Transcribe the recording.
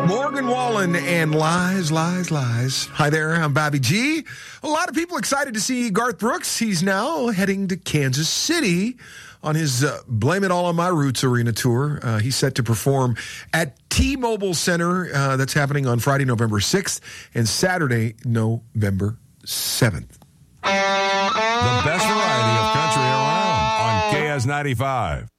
Morgan Wallen and Lies, Lies, Lies. Hi there, I'm Bobby G. A lot of people excited to see Garth Brooks. He's now heading to Kansas City on his Blame It All on My Roots arena tour. He's set to perform at T-Mobile Center. That's happening on Friday, November 6th and Saturday, November 7th. The best variety of country around on KS95.